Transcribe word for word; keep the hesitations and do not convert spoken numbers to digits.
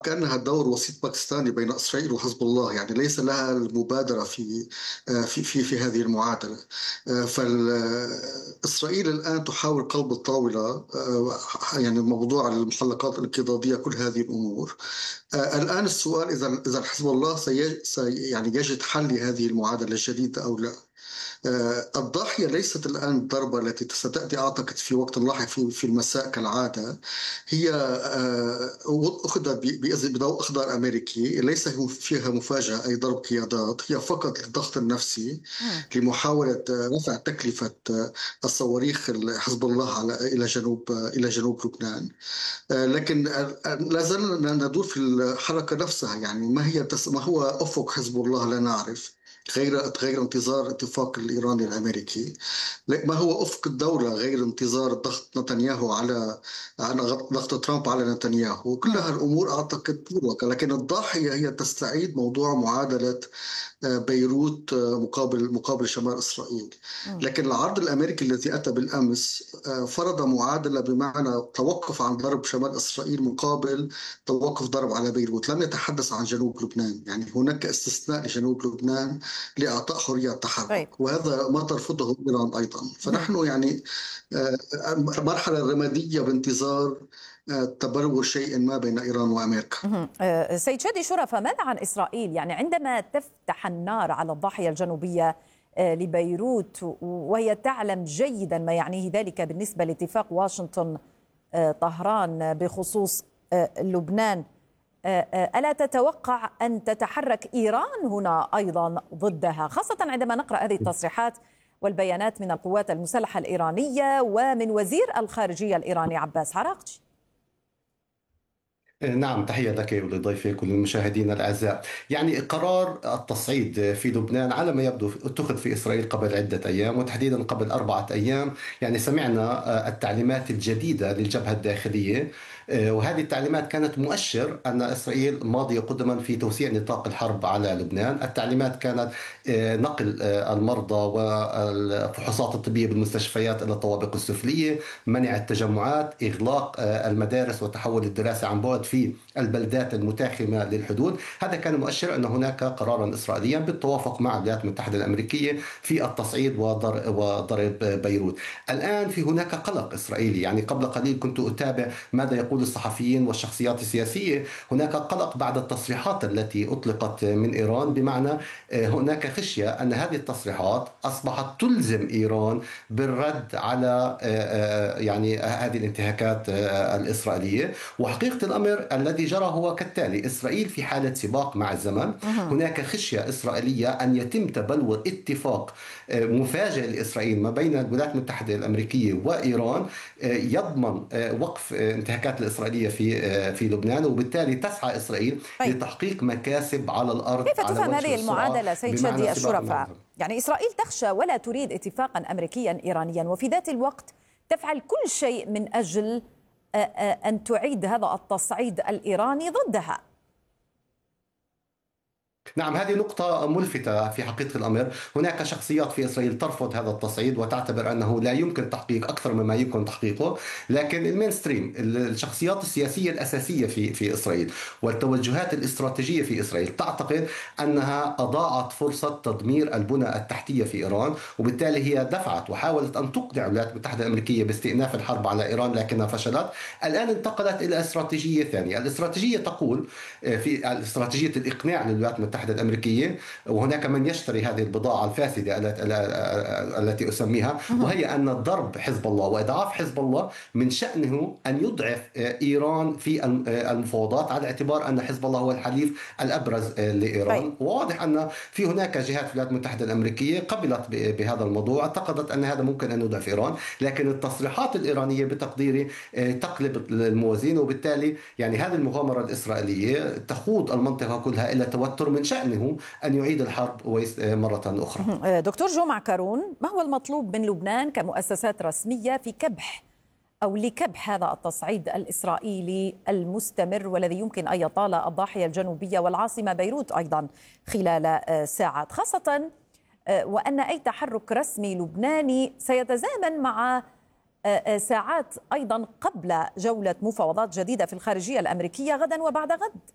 كأنها دور وسيط باكستاني بين إسرائيل وحزب الله، يعني ليس لها المبادرة في آه، في في في هذه المعادلة. فإسرائيل الآن تحاول قلب الطاولة، آه، يعني موضوع المحلقات الانقضاضية، كل هذه الأمور. آه، الآن السؤال إذا إذا حزب الله سي سي- يعني يجد حل لهذه المعادلة الجديدة أو لا. آه، الضاحية ليست الآن الضربة التي ستأتي أعتقد في وقت لاحق في في المساء كالعادة. هي آه، أخذت ب- بإذن بضوء أخضر أمريكي، ليس هو فيها مفاجأة أي ضرب قيادات، هي فقط للضغط النفسي مم. لمحاولة آه، رفع تكلفة آه، الصواريخ حزب الله على إلى جنوب آه، إلى جنوب لبنان. آه، لكن آه، لا زلنا ندور في الحركة نفسها، يعني ما هي تس- ما هو أفق حزب الله لا نعرف، غير غير انتظار الاتفاق الإيراني الأمريكي. لا، ما هو أفق الدولة غير انتظار ضغط نتنياهو على على ضغط ترامب على نتنياهو. كلها مم. الأمور أعتقد مغلقة، لكن الضاحية هي تستعيد موضوع معادلة بيروت مقابل مقابل شمال إسرائيل. مم. لكن العرض الأمريكي الذي أتى بالأمس فرض معادلة، بمعنى توقف عن ضرب شمال إسرائيل مقابل توقف ضرب على بيروت. لم يتحدث عن جنوب لبنان، يعني هناك استثناء لجنوب لبنان لإعطاء حرية طيب. التحرك، وهذا ما ترفضه إيران أيضا. مم. فنحن يعني آه، مرحلة رمادية بانتظار آه، تبلور شيء ما بين إيران وأمريكا. مهم. آه، سيد شادي شرفة، ماذا عن إسرائيل؟ يعني عندما تفتح النار على الضاحية الجنوبية آه، لبيروت، وهي تعلم جيدا ما يعنيه ذلك بالنسبة لاتفاق واشنطن آه، طهران بخصوص آه، لبنان، آه، آه، ألا تتوقع أن تتحرك إيران هنا أيضا ضدها، خاصة عندما نقرأ هذه التصريحات والبيانات من القوات المسلحة الإيرانية ومن وزير الخارجية الإيراني عباس عراقجي؟ نعم، تحية لك ولضيفك وللمشاهدين الأعزاء. يعني قرار التصعيد في لبنان على ما يبدو اتخذ في إسرائيل قبل عدة أيام، وتحديدا قبل أربعة أيام. يعني سمعنا التعليمات الجديدة للجبهة الداخلية، وهذه التعليمات كانت مؤشر أن إسرائيل ماضية قدما في توسيع نطاق الحرب على لبنان. التعليمات كانت نقل المرضى والفحوصات الطبية بالمستشفيات إلى الطوابق السفلية، منع التجمعات، إغلاق المدارس وتحول الدراسة عن بعد في البلدات المتاخمة للحدود. هذا كان مؤشر أن هناك قرارا إسرائيليا بالتوافق مع الولايات المتحدة الأمريكية في التصعيد وضرب بيروت. الآن في هناك قلق إسرائيلي. يعني قبل قليل كنت أتابع ماذا يقول الصحفيين والشخصيات السياسية. هناك قلق بعد التصريحات التي أطلقت من إيران، بمعنى هناك خشية أن هذه التصريحات أصبحت تلزم إيران بالرد على يعني هذه الانتهاكات الإسرائيلية. وحقيقة الأمر الذي جرى هو كالتالي: إسرائيل في حالة سباق مع الزمن. هناك خشية إسرائيلية أن يتم تبلور اتفاق مفاجئ لإسرائيل ما بين الولايات المتحدة الأمريكية وإيران يضمن وقف انتهاكات الإسرائيلية في في لبنان، وبالتالي تسعى إسرائيل طيب. لتحقيق مكاسب على الأرض كيف على تفهم وجه هذه السرعة، المعادلة سيد بمعنى شادي سباق مع الشرفاء؟ الزمن. يعني إسرائيل تخشى ولا تريد اتفاقا أمريكيا إيرانيا، وفي ذات الوقت تفعل كل شيء من أجل أن تعيد هذا التصعيد الإيراني ضدها. نعم، هذه نقطة ملفتة في حقيقة الأمر. هناك شخصيات في إسرائيل ترفض هذا التصعيد وتعتبر أنه لا يمكن تحقيق أكثر مما يمكن تحقيقه، لكن المينستريم، الشخصيات السياسية الأساسية في في إسرائيل والتوجهات الاستراتيجية في إسرائيل، تعتقد أنها أضاعت فرصة تدمير البنى التحتية في إيران، وبالتالي هي دفعت وحاولت أن تقنع الولايات المتحدة الأمريكية باستئناف الحرب على إيران، لكنها فشلت. الآن انتقلت إلى استراتيجية ثانية. الاستراتيجية تقول في استراتيجية الإقناع للولايات المتحدة الأمريكية، وهناك من يشتري هذه البضاعة الفاسدة التي أسميها، وهي أن ضرب حزب الله وإضعاف حزب الله من شأنه أن يضعف إيران في المفاوضات، على اعتبار أن حزب الله هو الحليف الأبرز لإيران. وواضح أن في هناك جهات في الولايات المتحدة الأمريكية قبلت بهذا الموضوع، اعتقدت أن هذا ممكن أن يضعف إيران، لكن التصريحات الإيرانية بتقديري تقلب الموازين، وبالتالي يعني هذه المغامرة الإسرائيلية تخوض المنطقة كلها إلى توتر من شأنه أن يعيد الحرب مرة أخرى. دكتور جو معكرون، ما هو المطلوب من لبنان كمؤسسات رسمية في كبح أو لكبح هذا التصعيد الإسرائيلي المستمر والذي يمكن أن يطال الضاحية الجنوبية والعاصمة بيروت أيضا خلال ساعات، خاصة وأن أي تحرك رسمي لبناني سيتزامن مع ساعات أيضا قبل جولة مفاوضات جديدة في الخارجية الأمريكية غدا وبعد غد؟